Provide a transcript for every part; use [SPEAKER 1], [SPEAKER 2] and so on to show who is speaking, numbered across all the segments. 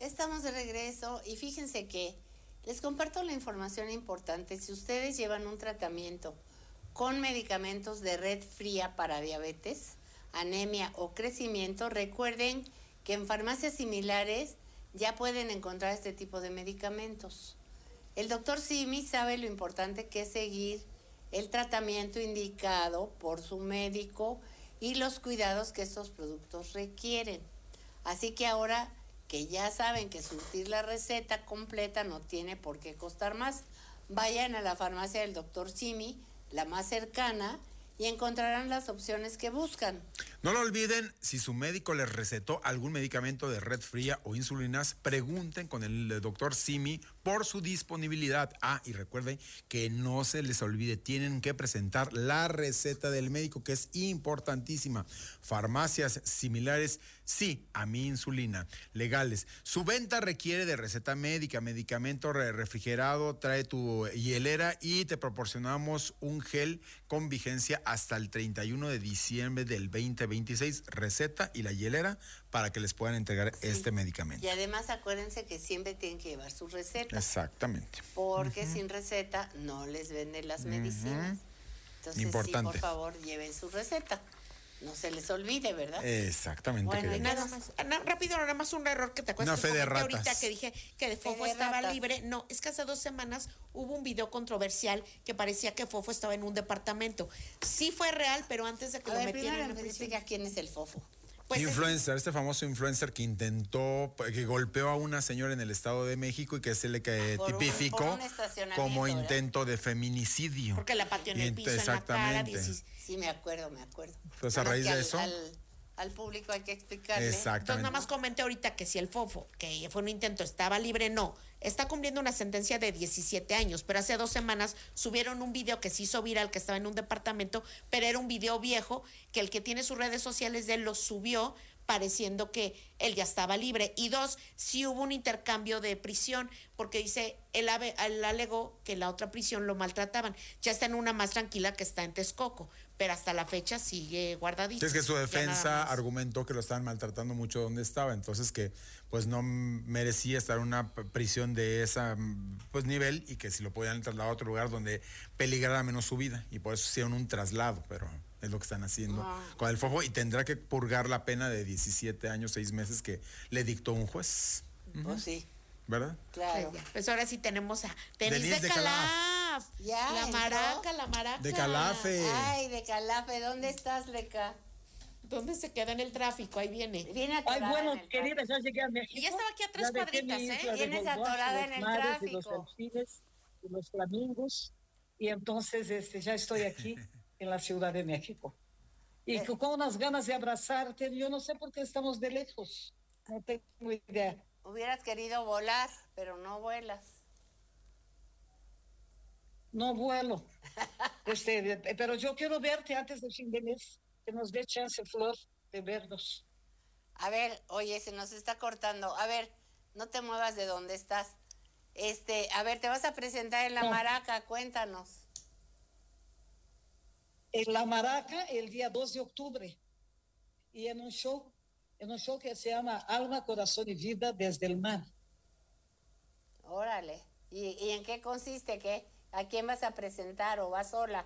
[SPEAKER 1] Estamos de regreso y fíjense que les comparto la información importante. Si ustedes llevan un tratamiento con medicamentos de red fría para diabetes, anemia o crecimiento, recuerden que en farmacias similares ya pueden encontrar este tipo de medicamentos. El doctor Simi sabe lo importante que es seguir el tratamiento indicado por su médico y los cuidados que estos productos requieren. Así que ahora que ya saben que surtir la receta completa no tiene por qué costar más, vayan a la farmacia del doctor Simi, la más cercana, y encontrarán las opciones que buscan.
[SPEAKER 2] No lo olviden, si su médico les recetó algún medicamento de red fría o insulinas, pregunten con el doctor Simi por su disponibilidad. Y recuerden que no se les olvide, tienen que presentar la receta del médico, que es importantísima. Farmacias similares, sí, a mi insulina, legales. Su venta requiere de receta médica, medicamento refrigerado, trae tu hielera y te proporcionamos un gel con vigencia hasta el 31 de diciembre del 2026, receta y la hielera para que les puedan entregar este medicamento.
[SPEAKER 1] Y además acuérdense que siempre tienen que llevar su receta.
[SPEAKER 2] Exactamente.
[SPEAKER 1] Porque sin receta no les venden las medicinas. Entonces,
[SPEAKER 2] importante.
[SPEAKER 1] sí, por favor, lleven su receta. No se les olvide, ¿verdad?
[SPEAKER 2] Exactamente.
[SPEAKER 1] Bueno,
[SPEAKER 3] y nada más, rápido, nada más un error que te acuerdas.
[SPEAKER 2] Una fe de ratas.
[SPEAKER 3] Ahorita que dije que de Fofo estaba libre. No, es que hace 2 semanas hubo un video controversial que parecía que Fofo estaba en un departamento. Sí fue real, pero antes de que lo metieran en prisión.
[SPEAKER 1] Explica quién es el Fofo.
[SPEAKER 3] Pues
[SPEAKER 2] influencer, este famoso influencer que intentó, que golpeó a una señora en el Estado de México y que se le tipificó como intento de feminicidio.
[SPEAKER 3] Porque la pateó en el piso, en la cara.
[SPEAKER 1] Sí, me acuerdo.
[SPEAKER 2] Entonces, a raíz de eso...
[SPEAKER 1] Al público hay que explicarle.
[SPEAKER 2] Exactamente.
[SPEAKER 3] Entonces, nada más comenté ahorita que si el Fofo, que fue un intento, estaba libre, no. Está cumpliendo una sentencia de 17 años, pero hace 2 semanas subieron un video que se hizo viral, que estaba en un departamento, pero era un video viejo, que el que tiene sus redes sociales de él lo subió, pareciendo que él ya estaba libre. Y 2, sí hubo un intercambio de prisión, porque dice, él alegó que la otra prisión lo maltrataban. Ya está en una más tranquila que está en Texcoco, pero hasta la fecha sigue guardadito.
[SPEAKER 2] Es que su defensa argumentó que lo estaban maltratando mucho donde estaba, entonces que pues no merecía estar en una prisión de ese pues nivel, y que si lo podían trasladar a otro lugar donde peligrara menos su vida, y por eso hicieron un traslado, pero es lo que están haciendo con el Fofo, y tendrá que purgar la pena de 17 años, 6 meses que le dictó un juez.
[SPEAKER 1] Pues sí.
[SPEAKER 2] ¿Verdad?
[SPEAKER 1] Claro.
[SPEAKER 3] Pues ahora sí tenemos a Denise de Calaf.
[SPEAKER 1] Ya,
[SPEAKER 3] la maraca.
[SPEAKER 2] De Calafe.
[SPEAKER 1] Ay, de Calafe. ¿Dónde estás, Leca?
[SPEAKER 3] ¿Dónde se quedó en el tráfico? Ahí viene.
[SPEAKER 4] Ay, bueno, querida, ya llegué a México.
[SPEAKER 3] Y ya estaba aquí a 3 cuadritas, ¿eh?
[SPEAKER 1] Vienes atorada en el tráfico.
[SPEAKER 4] Los delfines y los flamingos. Y entonces ya estoy aquí en la Ciudad de México. Y con unas ganas de abrazarte, yo no sé por qué estamos de lejos. No tengo idea.
[SPEAKER 1] Hubieras querido volar, pero no vuelas.
[SPEAKER 4] No vuelo. Pero yo quiero verte antes del fin de mes, que nos dé chance, Flor, de vernos.
[SPEAKER 1] A ver, oye, se nos está cortando. A ver, no te muevas de donde estás. A ver, te vas a presentar en La Maraca, cuéntanos.
[SPEAKER 4] En La Maraca, el día 2 de octubre. Y en un show que se llama Alma, Corazón y Vida desde el Mar.
[SPEAKER 1] Órale. ¿Y en qué consiste? ¿A quién vas a presentar o vas sola?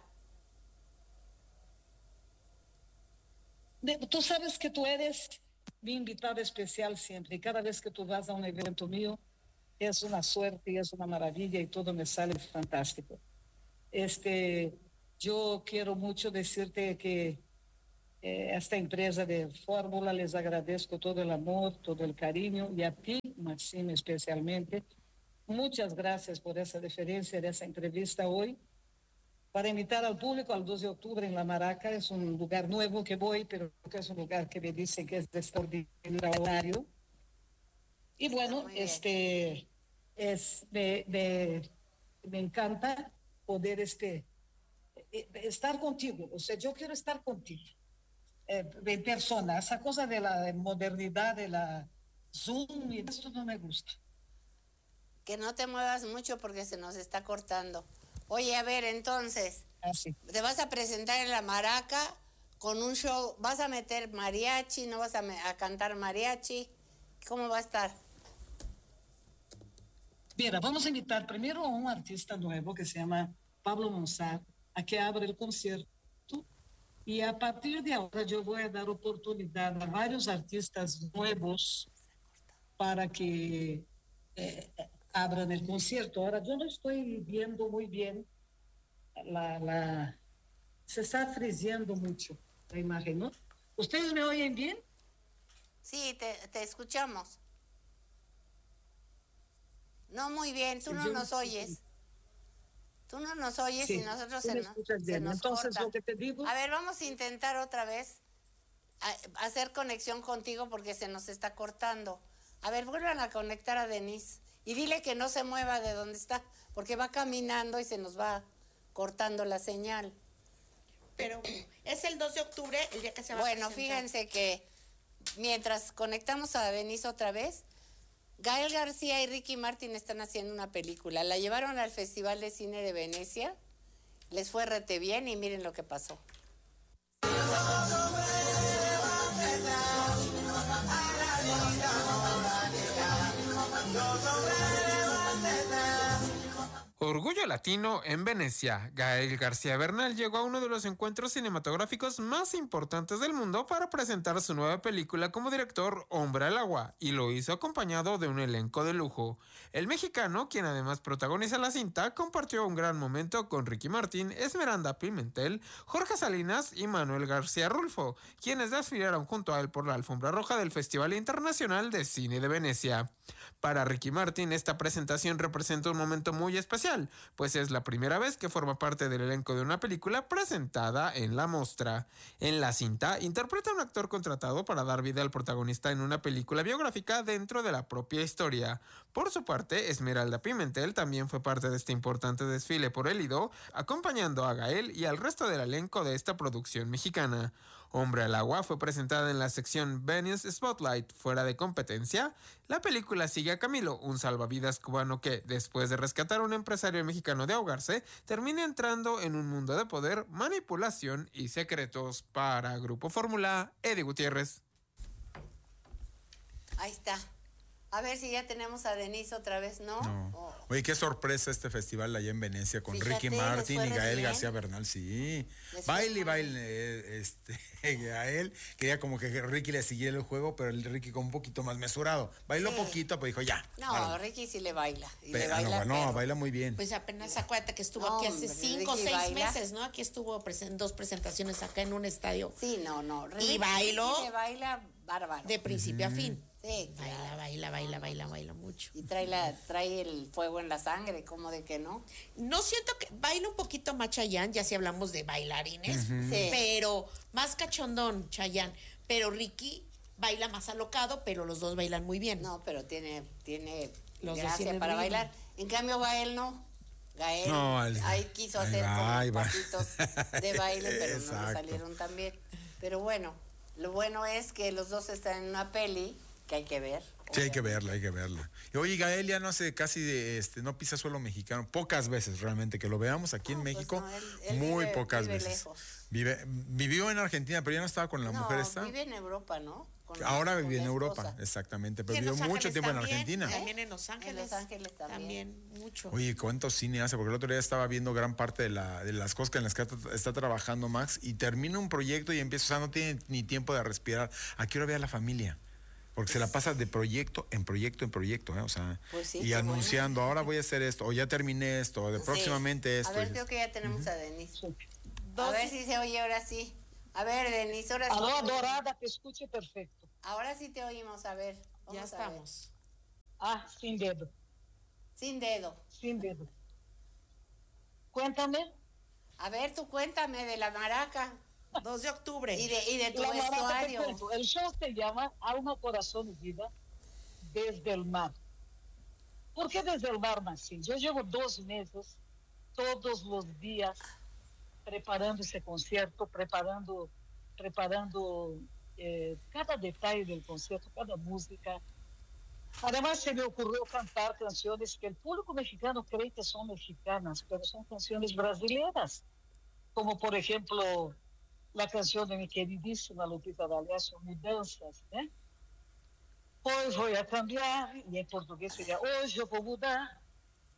[SPEAKER 4] Tú sabes que tú eres mi invitada especial siempre. Y cada vez que tú vas a un evento mío, es una suerte y es una maravilla y todo me sale fantástico. Yo quiero mucho decirte que esta empresa de Fórmula, les agradezco todo el amor, todo el cariño, y a ti, Maxime, especialmente. Muchas gracias por esa deferencia de esa entrevista hoy. Para invitar al público al 2 de octubre en La Maraca, es un lugar nuevo que voy, pero que es un lugar que me dicen que es de extraordinario. Y bueno, me encanta poder estar contigo. O sea, yo quiero estar contigo. En persona, esa cosa de la modernidad, de la Zoom, y esto no me gusta.
[SPEAKER 1] Que no te muevas mucho porque se nos está cortando. Oye, a ver, entonces, te vas a presentar en La Maraca con un show, vas a meter mariachi, no vas a cantar mariachi, ¿cómo va a estar?
[SPEAKER 4] Mira, vamos a invitar primero a un artista nuevo que se llama Pablo Monsar, a que abra el concierto. Y a partir de ahora yo voy a dar oportunidad a varios artistas nuevos para que abran el concierto. Ahora, yo no estoy viendo muy bien se está friseando mucho la imagen, ¿no? ¿Ustedes me oyen bien?
[SPEAKER 1] Sí, te escuchamos. No, muy bien, tú
[SPEAKER 4] Sí,
[SPEAKER 1] no
[SPEAKER 4] yo
[SPEAKER 1] nos
[SPEAKER 4] no
[SPEAKER 1] oyes. Tú no nos oyes
[SPEAKER 4] Sí,
[SPEAKER 1] y nosotros
[SPEAKER 4] tú me escuchas bien.
[SPEAKER 1] nos
[SPEAKER 4] Entonces,
[SPEAKER 1] corta.
[SPEAKER 4] lo que te digo...
[SPEAKER 1] A ver, vamos a intentar otra vez hacer conexión contigo porque se nos está cortando. A ver, vuelvan a conectar a Denise y dile que no se mueva de donde está, porque va caminando y se nos va cortando la señal.
[SPEAKER 3] Pero es el 2 de octubre, el día que se va a
[SPEAKER 1] Bueno,
[SPEAKER 3] presentar.
[SPEAKER 1] fíjense que mientras conectamos a Denise otra vez, Gael García y Ricky Martin están haciendo una película. La llevaron al Festival de Cine de Venecia, les fue rete bien y miren lo que pasó.
[SPEAKER 5] Orgullo Latino en Venecia. Gael García Bernal llegó a uno de los encuentros cinematográficos más importantes del mundo para presentar su nueva película como director Hombre al Agua, y lo hizo acompañado de un elenco de lujo. El mexicano, quien además protagoniza la cinta, compartió un gran momento con Ricky Martin, Esmeralda Pimentel, Jorge Salinas y Manuel García Rulfo, quienes desfilaron junto a él por la alfombra roja del Festival Internacional de Cine de Venecia. Para Ricky Martin, esta presentación representa un momento muy especial, pues es la primera vez que forma parte del elenco de una película presentada en la mostra. En la cinta, interpreta a un actor contratado para dar vida al protagonista en una película biográfica dentro de la propia historia. Por su parte, Esmeralda Pimentel también fue parte de este importante desfile por el Lido, acompañando a Gael y al resto del elenco de esta producción mexicana. Hombre al Agua fue presentada en la sección Venice Spotlight fuera de competencia. La película sigue a Camilo, un salvavidas cubano que, después de rescatar a un empresario mexicano de ahogarse, termina entrando en un mundo de poder, manipulación y secretos. Para Grupo Fórmula, Eddie Gutiérrez.
[SPEAKER 1] Ahí está. A ver si ya tenemos a Denise otra vez, ¿no?
[SPEAKER 2] No.
[SPEAKER 1] Oh.
[SPEAKER 2] Oye, qué sorpresa este festival allá en Venecia con
[SPEAKER 1] Fíjate,
[SPEAKER 2] Ricky
[SPEAKER 1] les
[SPEAKER 2] Martin
[SPEAKER 1] fue
[SPEAKER 2] y
[SPEAKER 1] re
[SPEAKER 2] Gael
[SPEAKER 1] bien.
[SPEAKER 2] García Bernal, sí.
[SPEAKER 1] Les fue
[SPEAKER 2] Baile y
[SPEAKER 1] muy
[SPEAKER 2] baile, Gael quería como que Ricky le siguiera el juego, pero el Ricky con un poquito más mesurado. Bailó
[SPEAKER 1] Sí.
[SPEAKER 2] poquito, pero dijo ya.
[SPEAKER 1] No,
[SPEAKER 2] árale.
[SPEAKER 1] Ricky sí le baila. Y le
[SPEAKER 2] Pero,
[SPEAKER 1] baila
[SPEAKER 2] no,
[SPEAKER 1] perro.
[SPEAKER 2] baila muy bien.
[SPEAKER 3] Pues apenas acuérdate que estuvo
[SPEAKER 1] No,
[SPEAKER 3] aquí hace
[SPEAKER 1] hombre,
[SPEAKER 3] 5 o
[SPEAKER 1] Ricky
[SPEAKER 3] 6
[SPEAKER 1] baila.
[SPEAKER 3] meses, ¿no? Aquí estuvo en 2 presentaciones acá en un estadio
[SPEAKER 1] Sí, no.
[SPEAKER 3] Y bailó.
[SPEAKER 1] Ricky le baila bárbaro.
[SPEAKER 3] de principio a fin.
[SPEAKER 1] Sí, claro.
[SPEAKER 3] Baila mucho.
[SPEAKER 1] Y trae el fuego en la sangre, ¿cómo de que no?
[SPEAKER 3] No siento que baila un poquito más Chayanne, ya si hablamos de bailarines,
[SPEAKER 1] Sí.
[SPEAKER 3] pero más cachondón Chayanne, pero Ricky baila más alocado, pero los dos bailan muy bien.
[SPEAKER 1] No, pero tiene
[SPEAKER 3] Los dos
[SPEAKER 1] gracia
[SPEAKER 3] tienen
[SPEAKER 1] para
[SPEAKER 3] ritmo.
[SPEAKER 1] bailar. En cambio, Gael no. Gael
[SPEAKER 2] No,
[SPEAKER 1] ahí quiso
[SPEAKER 2] ahí
[SPEAKER 1] hacer
[SPEAKER 2] va, ahí
[SPEAKER 1] como
[SPEAKER 2] va.
[SPEAKER 1] pasitos de baile, pero no
[SPEAKER 2] Exacto.
[SPEAKER 1] le salieron tan bien. Pero bueno, lo bueno es que los dos están en una peli que hay que ver.
[SPEAKER 2] Sí, hay que verla. Y oye, Gael ya no hace casi no pisa suelo mexicano, pocas veces realmente que lo veamos aquí en
[SPEAKER 1] No, pues
[SPEAKER 2] México,
[SPEAKER 1] no, él
[SPEAKER 2] muy
[SPEAKER 1] vive
[SPEAKER 2] pocas
[SPEAKER 1] lejos.
[SPEAKER 2] veces. Vivió en Argentina, pero ya no estaba con la mujer esta.
[SPEAKER 1] Vive en Europa, ¿no?
[SPEAKER 2] Ahora
[SPEAKER 1] con
[SPEAKER 2] vive en
[SPEAKER 1] la
[SPEAKER 2] Europa,
[SPEAKER 1] esposa.
[SPEAKER 2] exactamente,
[SPEAKER 3] Y
[SPEAKER 2] pero
[SPEAKER 3] en
[SPEAKER 2] vivió
[SPEAKER 3] Los
[SPEAKER 2] mucho
[SPEAKER 3] Ángeles
[SPEAKER 2] tiempo en
[SPEAKER 3] también,
[SPEAKER 2] Argentina.
[SPEAKER 3] También en Los Ángeles.
[SPEAKER 1] En Los Ángeles también.
[SPEAKER 3] mucho.
[SPEAKER 2] Oye, ¿cuánto cine hace? Porque el otro día estaba viendo gran parte de las cosas en las que está trabajando Max y termina un proyecto y empieza, o sea, no tiene ni tiempo de respirar. ¿A qué hora ve a la familia? Porque se la pasa de proyecto en proyecto, ¿eh? O sea,
[SPEAKER 1] Pues sí,
[SPEAKER 2] y
[SPEAKER 1] qué
[SPEAKER 2] anunciando, ahora voy a hacer esto, o ya terminé esto, o de
[SPEAKER 1] Sí.
[SPEAKER 2] próximamente esto.
[SPEAKER 1] A ver,
[SPEAKER 2] y-
[SPEAKER 1] creo que ya tenemos a Denise. A
[SPEAKER 3] Dos-
[SPEAKER 1] ver si se oye ahora sí. A ver, Denise, ahora sí.
[SPEAKER 4] Aló, adorada, te escucho perfecto.
[SPEAKER 1] Ahora sí te oímos, a ver.
[SPEAKER 3] Ya
[SPEAKER 1] vamos a ver.
[SPEAKER 3] estamos.
[SPEAKER 4] Ah, sin dedo,
[SPEAKER 1] Sin dedo.
[SPEAKER 4] sin dedo. Cuéntame.
[SPEAKER 1] A ver, tú cuéntame de la maraca
[SPEAKER 3] 2 de octubre.
[SPEAKER 1] y de tu
[SPEAKER 4] La Maraca, te
[SPEAKER 1] vestuario.
[SPEAKER 4] cuento. El show se llama Alma, Corazón y Vida desde el mar. ¿Por qué desde el mar, Maxine? Yo llevo 2 meses, todos los días, preparando ese concierto, preparando cada detalle del concierto, cada música. Además, se me ocurrió cantar canciones que el público mexicano cree que son mexicanas, pero son canciones brasileñas, como por ejemplo la canción de mi queridísima Lupita D'Alessio, Mudanças, ¿eh? Hoy voy a cambiar, y en portugués sería, hoy yo voy a mudar,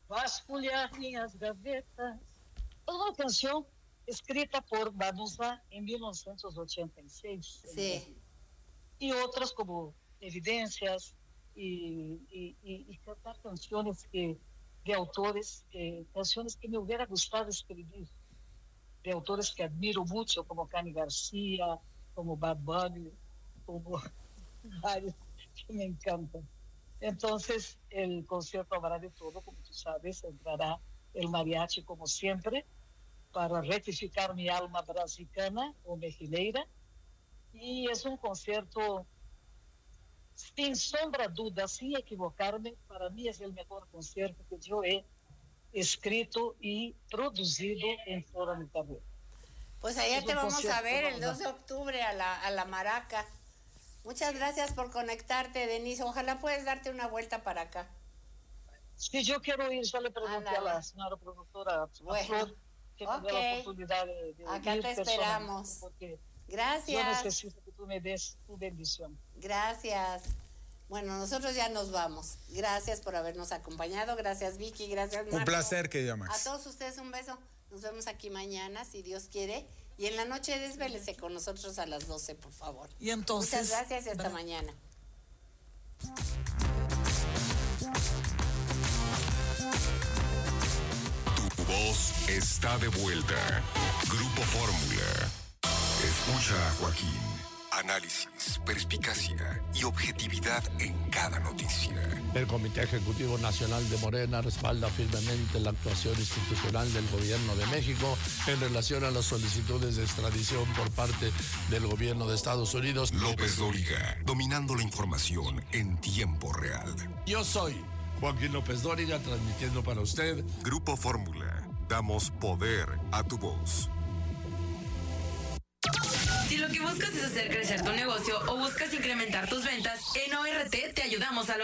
[SPEAKER 4] Vasculhar minhas gavetas. É uma canção escrita por Vanusa em 1986.
[SPEAKER 1] Sí.
[SPEAKER 4] E outras como Evidências e cantar canções de autores, canções que me hubiera gustado escrever, de autores que admiro muito, como Cani Garcia, como Bad Bunny, como vários que me encantam. Entonces, el concierto habrá de todo, como tú sabes, entrará el mariachi como siempre, para rectificar mi alma brasicana o mexileira, y es un concierto, sin sombra de duda, sin equivocarme, para mí es el mejor concierto que yo he escrito y producido en toda mi carrera.
[SPEAKER 1] Pues allá
[SPEAKER 4] Es
[SPEAKER 1] te
[SPEAKER 4] un
[SPEAKER 1] vamos a
[SPEAKER 4] concierto,
[SPEAKER 1] ver el
[SPEAKER 4] ¿verdad?
[SPEAKER 1] 2 de octubre a la Maraca. Muchas gracias por conectarte, Denise. Ojalá puedes darte una vuelta para acá.
[SPEAKER 4] Si yo quiero ir, yo le pregunté
[SPEAKER 1] Ándale.
[SPEAKER 4] a la señora productora, a
[SPEAKER 1] Bueno,
[SPEAKER 4] Flor, que me dé la
[SPEAKER 1] ok.
[SPEAKER 4] oportunidad de
[SPEAKER 1] Acá
[SPEAKER 4] ir
[SPEAKER 1] te
[SPEAKER 4] personalmente,
[SPEAKER 1] esperamos.
[SPEAKER 4] porque yo
[SPEAKER 1] Gracias.
[SPEAKER 4] necesito que tú me des tu bendición.
[SPEAKER 1] Gracias. Bueno, nosotros ya nos vamos. Gracias por habernos acompañado. Gracias, Vicky. Gracias, Marco.
[SPEAKER 2] Un placer, querido
[SPEAKER 1] A
[SPEAKER 2] Max.
[SPEAKER 1] todos ustedes un beso. Nos vemos aquí mañana, si Dios quiere. Y en la noche desvélese con nosotros a las 12, por favor.
[SPEAKER 6] Y entonces,
[SPEAKER 1] Muchas gracias y hasta mañana.
[SPEAKER 7] Tu voz está de vuelta. Grupo Fórmula. Escucha a Joaquín. Análisis, perspicacia y objetividad en cada noticia.
[SPEAKER 8] El Comité Ejecutivo Nacional de Morena respalda firmemente la actuación institucional del Gobierno de México en relación a las solicitudes de extradición por parte del Gobierno de Estados Unidos.
[SPEAKER 7] López Dóriga, dominando la información en tiempo real.
[SPEAKER 8] Yo soy Joaquín López Dóriga, transmitiendo para usted
[SPEAKER 7] Grupo Fórmula. Damos poder a tu voz.
[SPEAKER 9] Si lo que buscas es hacer crecer tu negocio o buscas incrementar tus ventas, en ORT te ayudamos a lograrlo.